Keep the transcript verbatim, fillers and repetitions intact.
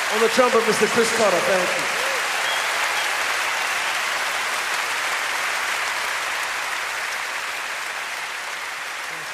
On the trumpet, Mister Chris Carter, thank you.